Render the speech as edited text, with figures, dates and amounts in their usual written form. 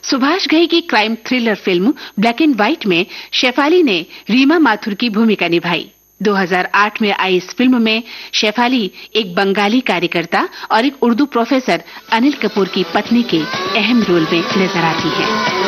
सुभाष घई की crime thriller film black and white में शेफाली ने रीमा माथुर की भूमिका निभाई। 2008 में आई इस फिल्म में शेफाली एक बंगाली कार्यकर्ता और एक उर्दू प्रोफेसर अनिल कपूर की पत्नी के अहम रोल में नजर आती है।